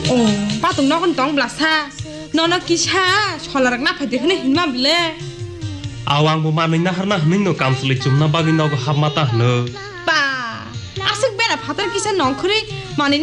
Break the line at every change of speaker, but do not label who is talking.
ও পাতুং নকন তং ব্লাসা নন কিসা সলারাক না ফাইতে হনে হিমা বলে
awang bo manai na harna hming no kamsli chumna bagi no hab mata hno
বা আসুক বেনা ফাতার কিসা নংখরি মানে